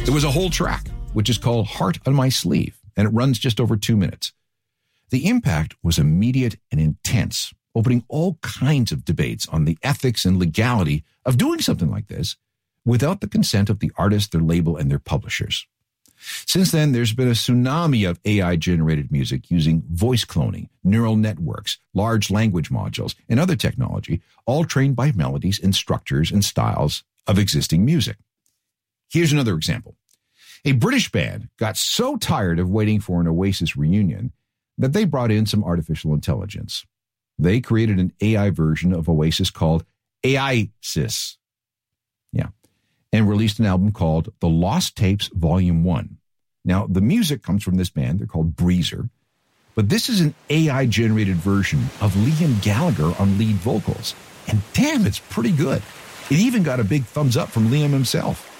It was a whole track, which is called Heart on My Sleeve, and it runs just over 2 minutes. The impact was immediate and intense, opening all kinds of debates on the ethics and legality of doing something like this without the consent of the artist, their label, and their publishers. Since then, there's been a tsunami of AI-generated music using voice cloning, neural networks, large language modules, and other technology, all trained by melodies and structures and styles of existing music. Here's another example. A British band got so tired of waiting for an Oasis reunion that they brought in some artificial intelligence. They created an AI version of Oasis called AISIS. Yeah. And released an album called The Lost Tapes Volume 1. Now, the music comes from this band. They're called Breezer. But this is an AI-generated version of Liam Gallagher on lead vocals. And damn, it's pretty good. It even got a big thumbs up from Liam himself.